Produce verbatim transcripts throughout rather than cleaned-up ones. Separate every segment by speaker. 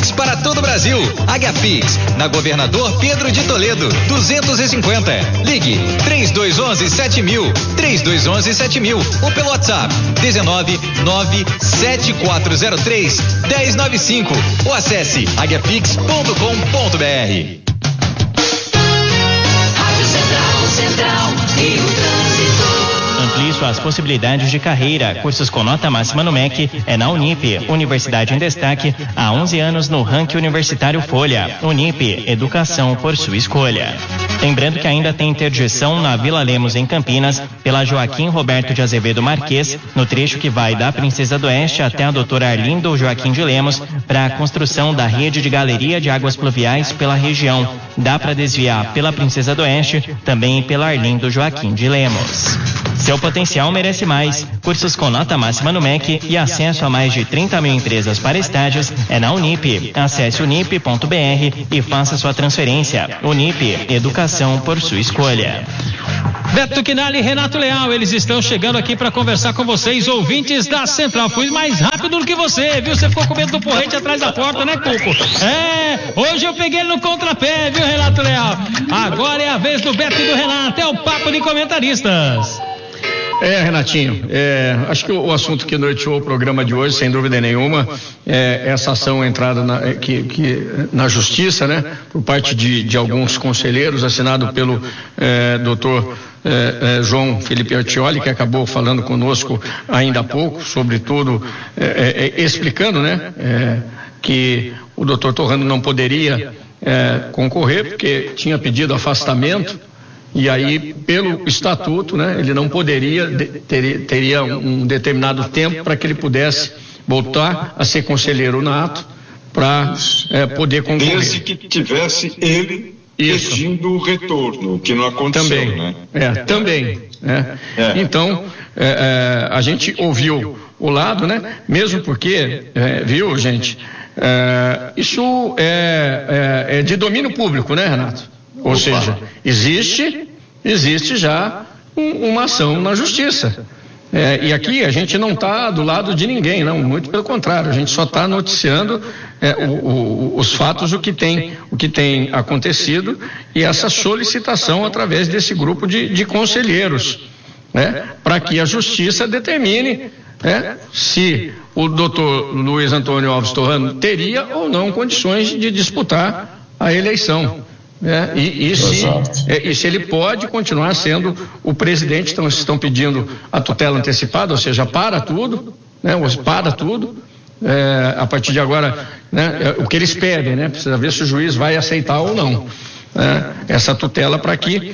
Speaker 1: Pix para todo o Brasil. Agapix, na Governador Pedro de Toledo, duzentos e cinquenta. Ligue três dois um um sete mil, três dois um um sete mil ou pelo WhatsApp dezenove nove sete quatro zero três um zero nove cinco ou acesse agapix ponto com ponto br.
Speaker 2: Rádio Central, Central e o trânsito.
Speaker 3: Amplie suas possibilidades de carreira. Cursos com nota máxima no M E C é na Unip, Universidade em Destaque, há onze anos no ranking universitário Folha. Unip, educação por sua escolha. Lembrando que ainda tem interdição na Vila Lemos, em Campinas, pela Joaquim Roberto de Azevedo Marques, no trecho que vai da Princesa do Oeste até a doutora Arlindo Joaquim de Lemos, para a construção da rede de galeria de águas pluviais pela região. Dá para desviar pela Princesa do Oeste, também pela Arlindo Joaquim de Lemos. Seu potencial merece mais. Cursos com nota máxima no M E C e acesso a mais de trinta mil empresas para estágios é na Unip. Acesse unip ponto br e faça sua transferência. Unip, educação por sua escolha.
Speaker 4: Beto Quinali e Renato Leal, eles estão chegando aqui para conversar com vocês, ouvintes da Central. Fui mais rápido do que você, viu? Você ficou com medo do porrete atrás da porta, né, Cuco? É, hoje eu peguei ele no contrapé, viu, Renato Leal? Agora é a vez do Beto e do Renato, é o papo de comentaristas.
Speaker 5: É, Renatinho, é, acho que o, o assunto que norteou o programa de hoje, sem dúvida nenhuma, é essa ação entrada na, que, que, na justiça, né, por parte de, de alguns conselheiros, assinado pelo é, doutor é, é, João Felipe Artioli, que acabou falando conosco ainda há pouco, sobretudo é, é, explicando, né, é, que o doutor Torrano não poderia é, concorrer, porque tinha pedido afastamento. E aí, pelo estatuto, né, ele não poderia, teria, teria um determinado tempo para que ele pudesse voltar a ser conselheiro nato para é, poder concorrer.
Speaker 6: Desde que tivesse ele
Speaker 5: Isso.
Speaker 6: pedindo o retorno, que não aconteceu,
Speaker 5: também,
Speaker 6: né?
Speaker 5: É, também. Né? É. Então, é, é, a gente ouviu o lado, né? Mesmo porque, é, viu, gente, é, isso é, é, é de domínio público, né, Renato? Ou Opa. seja, existe, existe já um, uma ação na justiça. É, e aqui a gente não está do lado de ninguém, não, muito pelo contrário, a gente só está noticiando é, o, o, os fatos, o que tem, o que tem acontecido e essa solicitação através desse grupo de, de conselheiros, né, para que a justiça determine é, se o doutor Luiz Antônio Alves Torrano teria ou não condições de disputar a eleição. É, e, e, se, é, e se ele pode continuar sendo o presidente. Então, estão pedindo a tutela antecipada, ou seja, para tudo, né, para tudo, é, a partir de agora, né, é, o que eles pedem, né, precisa ver se o juiz vai aceitar ou não, né, essa tutela para que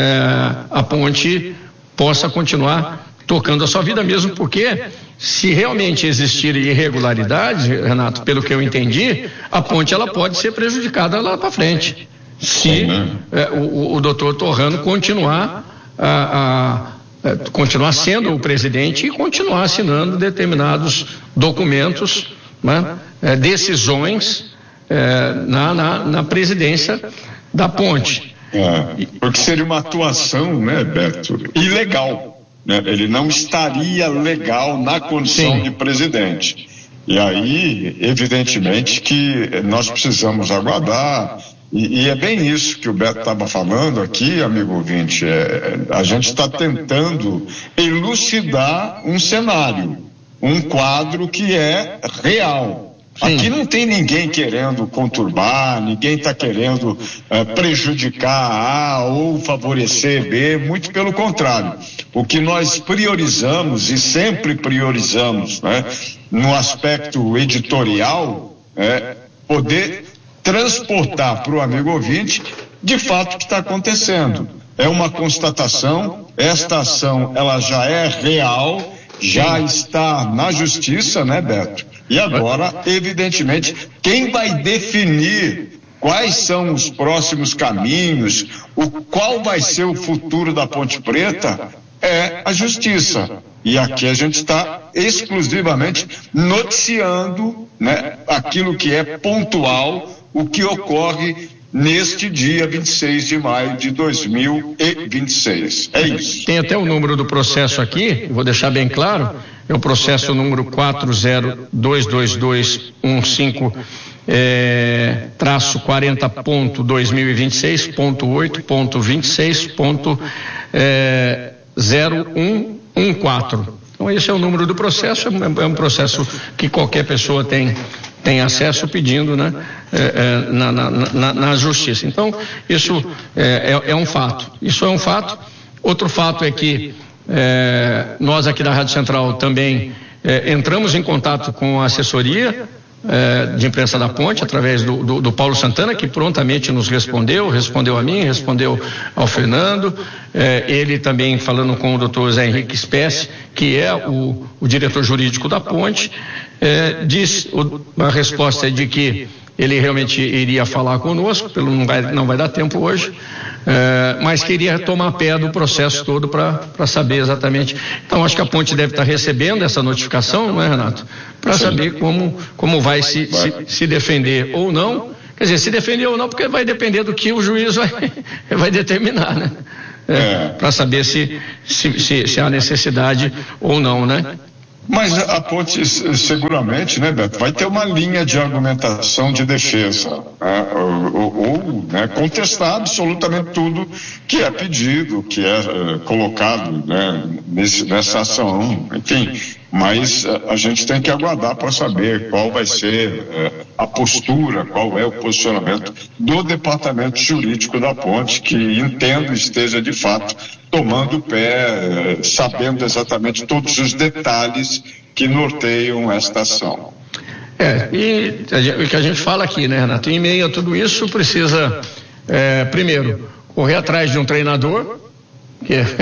Speaker 5: é, a ponte possa continuar tocando a sua vida, mesmo porque se realmente existirem irregularidades, Renato, pelo que eu entendi, a ponte ela pode ser prejudicada lá para frente. Se é, o, o doutor Torrano continuar a, a, a continuar sendo o presidente e continuar assinando determinados documentos, né, é, decisões é, na, na, na presidência da ponte.
Speaker 6: É, porque seria uma atuação, né, Beto, ilegal, né? Ele não estaria legal na condição Sim. de presidente. E aí, evidentemente que nós precisamos aguardar. E, e é bem isso que o Beto estava falando aqui, amigo ouvinte. É, a gente está tentando elucidar um cenário, um quadro que é real. Sim. Aqui não tem ninguém querendo conturbar, ninguém está querendo é, prejudicar A ou favorecer B, muito pelo contrário. O que nós priorizamos e sempre priorizamos, né, no aspecto editorial, é poder transportar para o amigo ouvinte de fato o que está acontecendo. É uma constatação, esta ação ela já é real, já está na justiça, né, Beto? E agora, evidentemente, quem vai definir quais são os próximos caminhos, o qual vai ser o futuro da Ponte Preta é a justiça. E aqui a gente está exclusivamente noticiando, né, aquilo que é pontual, o que ocorre neste dia vinte e seis de maio de dois mil e vinte e seis. É isso.
Speaker 5: Tem até o número do processo aqui, vou deixar bem claro, é o processo número quatro zero dois dois dois um cinco é, traço quarenta ponto dois mil e vinte e seis ponto oito ponto vinte e seis ponto zero um um quatro. Então esse é o número do processo, é um processo que qualquer pessoa tem tem acesso pedindo, né, é, é, na, na, na, na justiça. Então isso é, é, é um fato, isso é um fato. Outro fato é que é, nós aqui da Rádio Central também é, entramos em contato com a assessoria É, de imprensa da Ponte, através do, do, do Paulo Santana, que prontamente nos respondeu, respondeu a mim, respondeu ao Fernando, é, ele também falando com o doutor Zé Henrique Spesse, que é o, o diretor jurídico da Ponte, é, diz, o, a resposta é de que ele realmente iria falar conosco, pelo não vai, não vai dar tempo hoje, é, mas queria tomar pé do processo todo para saber exatamente. Então acho que a Ponte deve estar recebendo essa notificação, não é, Renato? Para saber como, como vai se, se, se defender ou não. Quer dizer, se defender ou não, porque vai depender do que o juiz vai, vai determinar, né? É, é. Para saber se, se, se, se há necessidade ou não, né?
Speaker 6: Mas a Ponte seguramente, né, Beto, vai ter uma linha de argumentação de defesa, né, ou, ou né, contestar absolutamente tudo que é pedido, que é uh, colocado, né, nesse, nessa ação, enfim. Mas uh, a gente tem que aguardar para saber qual vai ser uh, a postura, qual é o posicionamento do departamento jurídico da Ponte, que entendo esteja de fato tomando o pé, uh, sabendo exatamente todos os detalhes que norteiam esta ação.
Speaker 5: É, e o que a gente fala aqui, né, Renato? Em meio a tudo isso, precisa, é, primeiro, correr atrás de um treinador, que é,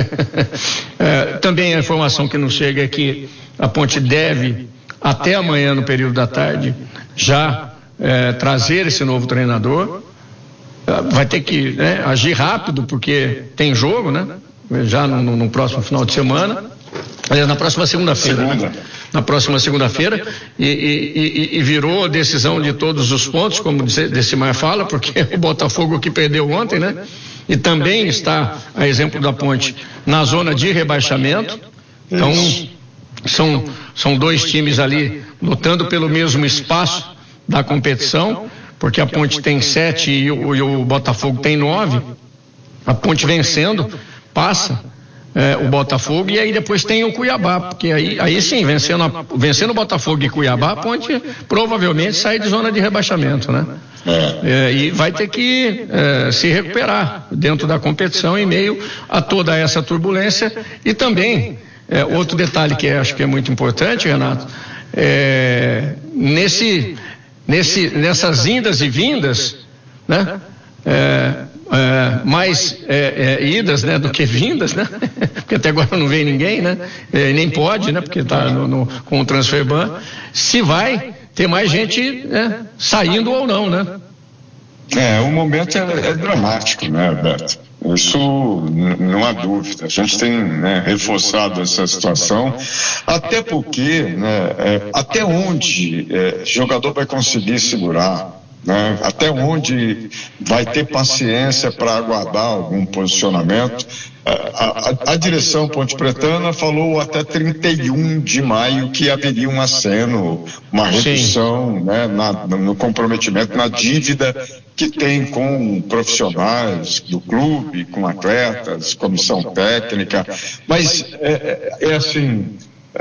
Speaker 5: é, também a informação que nos chega é que a Ponte deve, até amanhã no período da tarde, já é, trazer esse novo treinador. Vai ter que, né, agir rápido, porque tem jogo, né? Já no, no próximo final de semana, aliás, na próxima segunda-feira, segunda. né? Na próxima segunda-feira, e, e, e, e virou decisão de todos os pontos, como Decimar fala, porque o Botafogo que perdeu ontem, né? E também está, a exemplo da Ponte, na zona de rebaixamento. Então, são, são dois times ali lutando pelo mesmo espaço da competição, porque a Ponte tem sete e o, e o Botafogo tem nove. A Ponte vencendo, passa é, o Botafogo, e aí depois tem o Cuiabá, porque aí, aí sim, vencendo, a, vencendo o Botafogo e Cuiabá, a Ponte provavelmente sai de zona de rebaixamento, né? É, e vai ter que é, se recuperar dentro da competição em meio a toda essa turbulência. E também, é, outro detalhe que acho que é muito importante, Renato, é, nesse, nesse, nessas indas e vindas, né? É, é, mais é, é, idas, né, do que vindas, né? Porque até agora não vem ninguém, né? É, nem pode, né? Porque está com o transfer ban. Se vai ter mais gente, né, saindo ou não, né?
Speaker 6: É, o momento é, é dramático, né, Beto? Isso não há dúvida. A gente tem, né, reforçado essa situação, até porque, né, é, até onde é, jogador vai conseguir segurar, né, até onde vai ter paciência para aguardar algum posicionamento. A, a, a direção Ponte Pretana falou até trinta e um de maio que haveria um aceno, uma redução, né, na, no comprometimento, na dívida que tem com profissionais do clube, com atletas, comissão técnica. Mas é, é assim,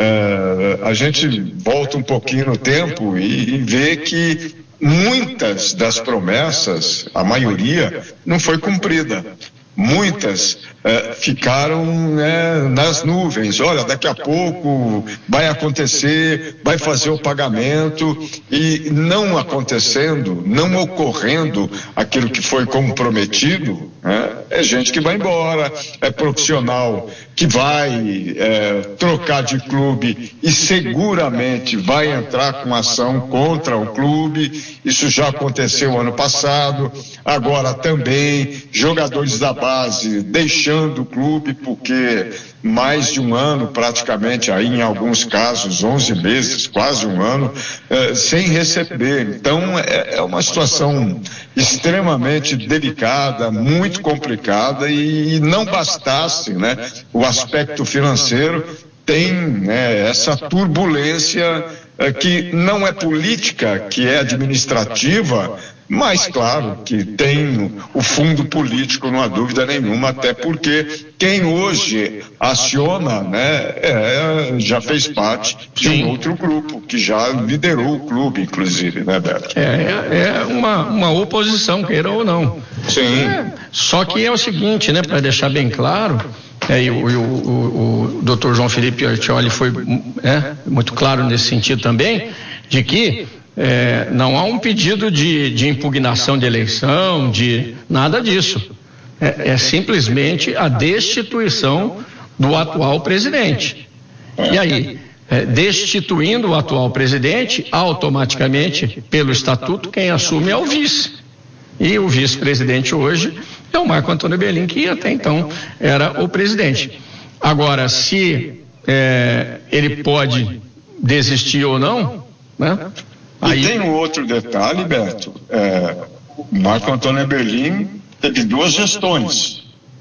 Speaker 6: é, a gente volta um pouquinho no tempo e, e vê que muitas das promessas, a maioria, não foi cumprida. Muitas eh, ficaram, né, nas nuvens. Olha, daqui a pouco vai acontecer, vai fazer o pagamento, e não acontecendo, não ocorrendo aquilo que foi comprometido, né, é gente que vai embora, é profissional que vai eh, trocar de clube e seguramente vai entrar com ação contra o clube. Isso já aconteceu ano passado. Agora também jogadores da base deixando o clube porque mais de um ano, praticamente, aí em alguns casos onze meses, quase um ano, eh, sem receber. Então é, é uma situação extremamente delicada, muito complicada, e, e não bastasse, né, o aspecto financeiro, tem, né, essa turbulência é, que não é política, que é administrativa, mas claro que tem o fundo político, não há dúvida nenhuma, até porque quem hoje aciona, né, é, já fez parte de um outro grupo, que já liderou o clube, inclusive, né, Beto?
Speaker 5: É, é uma, uma oposição, queira ou não.
Speaker 6: Sim.
Speaker 5: É, só que é o seguinte, né, para deixar bem claro, é, e o, o, o, o doutor João Felipe Artioli foi é, muito claro nesse sentido também, de que É, não há um pedido de, de impugnação de eleição, de nada disso. É, é simplesmente a destituição do atual presidente. E aí, é, destituindo o atual presidente, automaticamente, pelo estatuto, quem assume é o vice. E o vice-presidente hoje é o Marco Antônio Bellim, que até então era o presidente. Agora, se é, ele pode desistir ou não, né?
Speaker 6: Aí... E tem um outro detalhe, Beto, é, Marco Antônio Bellim teve duas gestões.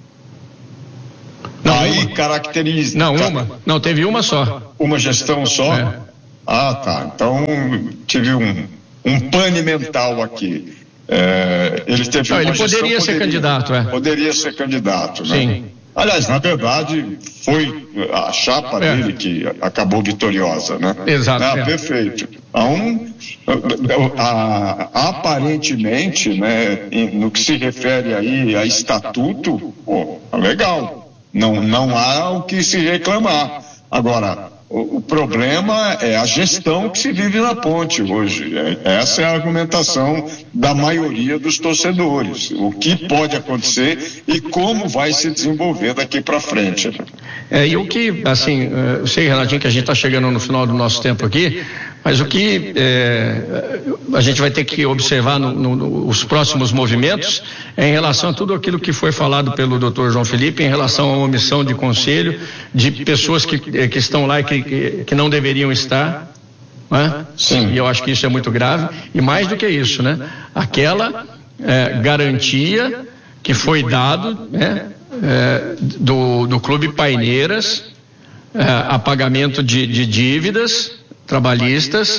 Speaker 5: Não,
Speaker 6: aí
Speaker 5: uma.
Speaker 6: caracteriza...
Speaker 5: Não, uma. Não, teve uma só.
Speaker 6: Uma gestão só?
Speaker 5: É.
Speaker 6: Ah, tá. Então, tive um, um pane mental aqui. É, ele teve
Speaker 5: não,
Speaker 6: uma
Speaker 5: ele
Speaker 6: gestão,
Speaker 5: poderia ser
Speaker 6: poderia,
Speaker 5: candidato, é.
Speaker 6: Poderia ser candidato, né?
Speaker 5: Sim.
Speaker 6: Aliás, na verdade, foi a chapa
Speaker 5: é.
Speaker 6: dele que acabou vitoriosa, né?
Speaker 5: Exato.
Speaker 6: Ah,
Speaker 5: é.
Speaker 6: Perfeito. Então, a, a, aparentemente, né, no que se refere aí a estatuto, pô, legal. Não, não há o que se reclamar. Agora, o, o problema é a gestão que se vive na Ponte hoje. É, essa é a argumentação da maioria dos torcedores. O que pode acontecer e como vai se desenvolver daqui para frente.
Speaker 5: É, e o que, assim, eu sei, Renatinho, que a gente está chegando no final do nosso tempo aqui, mas o que é, a gente vai ter que observar nos no, no, próximos movimentos é em relação a tudo aquilo que foi falado pelo doutor João Felipe, em relação a uma omissão de conselho, de pessoas que, que estão lá e que, que, que não deveriam estar, né?
Speaker 6: Sim.
Speaker 5: E eu acho que isso é muito grave, e mais do que isso, né? Aquela é, garantia que foi dado, né? É, do, do Clube Paineiras, é, a pagamento de, de dívidas trabalhistas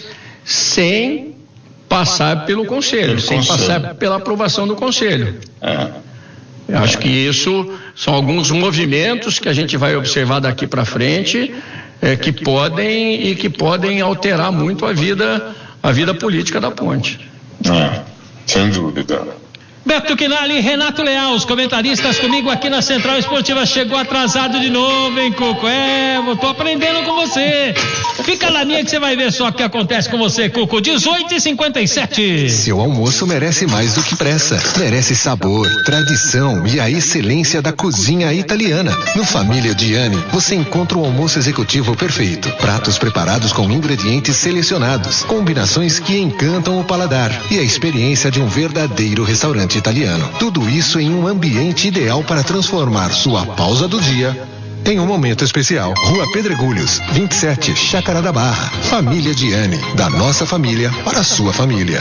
Speaker 5: sem passar pelo conselho, pelo sem conselho. passar pela aprovação do conselho.
Speaker 6: É.
Speaker 5: Eu acho que isso são alguns movimentos que a gente vai observar daqui para frente, é, que podem e que podem alterar muito a vida, a vida política da Ponte.
Speaker 6: É, sem dúvida.
Speaker 4: Beto Quinali e Renato Leal, os comentaristas comigo aqui na Central Esportiva. Chegou atrasado de novo, hein, Cuco? É, eu tô aprendendo com você. Fica na minha que você vai ver só o que acontece com você, Cuco. dezoito e cinquenta e sete.
Speaker 7: Seu almoço merece mais do que pressa. Merece sabor, tradição e a excelência da cozinha italiana. No Família Diani, você encontra o almoço executivo perfeito. Pratos preparados com ingredientes selecionados. Combinações que encantam o paladar. E a experiência de um verdadeiro restaurante italiano. Tudo isso em um ambiente ideal para transformar sua pausa do dia em um momento especial. Rua Pedregulhos, vinte e sete, Chácara da Barra. Família Diani, da nossa família para a sua família.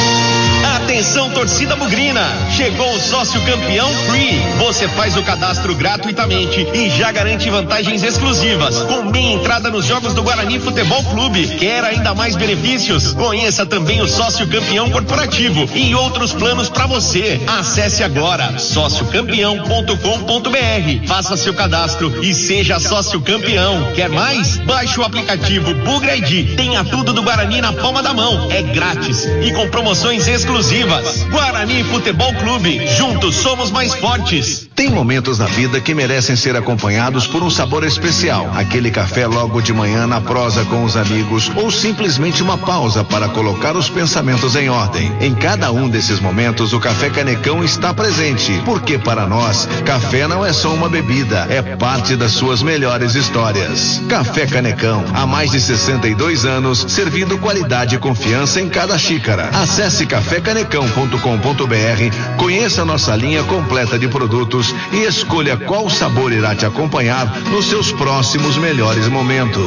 Speaker 8: Atenção, torcida bugrina! Chegou o sócio campeão Free. Você faz o cadastro gratuitamente e já garante vantagens exclusivas, com meia entrada nos jogos do Guarani Futebol Clube. Quer ainda mais benefícios? Conheça também o sócio campeão corporativo e outros planos para você. Acesse agora sócio campeão ponto com ponto br. Faça seu cadastro e seja sócio campeão. Quer mais? Baixe o aplicativo Bugra I D. Tenha tudo do Guarani na palma da mão. É grátis e com promoções exclusivas. Guarani Futebol Clube. Juntos somos mais fortes.
Speaker 9: Tem momentos na vida que merecem ser acompanhados por um sabor especial. Aquele café logo de manhã na prosa com os amigos ou simplesmente uma pausa para colocar os pensamentos em ordem. Em cada um desses momentos, o Café Canecão está presente, porque para nós, café não é só uma bebida, é parte das suas melhores histórias. Café Canecão, há mais de sessenta e dois anos, servindo qualidade e confiança em cada xícara. Acesse café canecão ponto com ponto br, conheça nossa linha completa de produtos e escolha qual sabor irá te acompanhar nos seus próximos melhores momentos.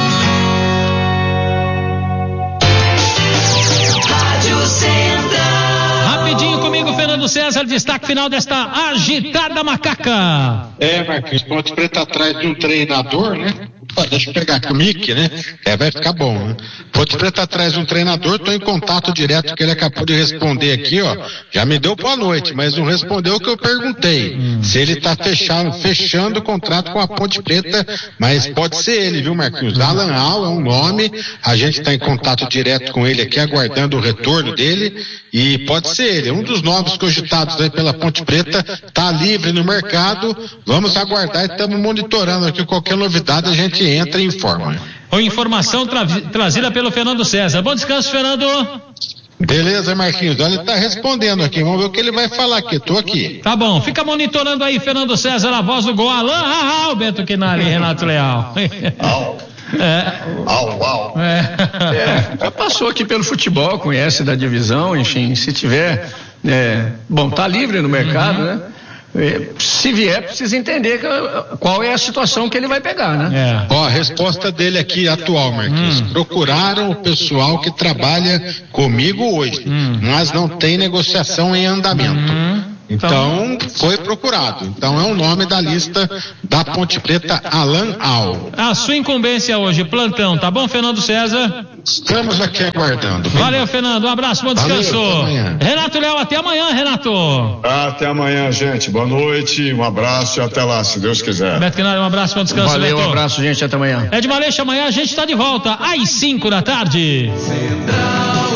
Speaker 4: Rapidinho comigo, Fernando César, destaque final desta agitada macaca.
Speaker 10: É, Marquinhos, Ponte Preta atrás de um treinador, né? Pô, deixa eu pegar aqui o mic, né? É, vai ficar bom, né? Ponte Preta atrás de um treinador, tô em contato direto, que ele acabou de responder aqui, ó. Já me deu boa noite, mas não respondeu o que eu perguntei. Se ele tá fechando, fechando o contrato com a Ponte Preta, mas pode ser ele, viu, Marquinhos? Alan Al é um nome, a gente tá em contato direto com ele aqui, aguardando o retorno dele, e pode ser ele. Um dos nomes cogitados aí pela Ponte Preta tá livre no mercado, vamos aguardar e estamos monitorando aqui qualquer novidade, a gente entra e informa.
Speaker 4: Ou informação tra- trazida pelo Fernando César. Bom descanso, Fernando.
Speaker 10: Beleza, Marquinhos. Olha, ele tá respondendo aqui. Vamos ver o que ele vai falar aqui. Tô aqui.
Speaker 4: Tá bom. Fica monitorando aí, Fernando César, a voz do gol. Alain, ah, ah, Beto Quinali, Renato Leal.
Speaker 6: Au.
Speaker 4: É.
Speaker 6: Au, au.
Speaker 4: É.
Speaker 5: É, já passou aqui pelo futebol, conhece da divisão, enfim, se tiver, é, bom, tá livre no mercado, uhum. né? Se vier, precisa entender qual é a situação que ele vai pegar, né?
Speaker 10: É. Ó, a resposta dele aqui atual, Marquinhos. Hum. Procuraram o pessoal que trabalha comigo hoje, hum. mas não tem negociação em andamento. Hum. Então, foi procurado. Então, é o nome da lista da Ponte Preta, Alan Al.
Speaker 4: A sua incumbência hoje, plantão, tá bom, Fernando César?
Speaker 10: Estamos aqui aguardando.
Speaker 4: Valeu, Fernando. Um abraço, bom descanso. Valeu, Renato Leal, até amanhã, Renato.
Speaker 6: Até amanhã, gente. Boa noite, um abraço e até lá, se Deus quiser.
Speaker 4: Beto Quinali, um abraço, bom descanso.
Speaker 5: Valeu,
Speaker 4: Beto.
Speaker 5: um abraço, gente. Até amanhã.
Speaker 4: Ed Maleixo, amanhã a gente está de volta às cinco da tarde.
Speaker 11: Central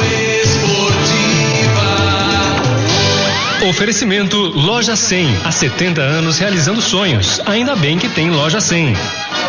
Speaker 11: Oferecimento Loja cem. Há setenta anos realizando sonhos. Ainda bem que tem Loja cem.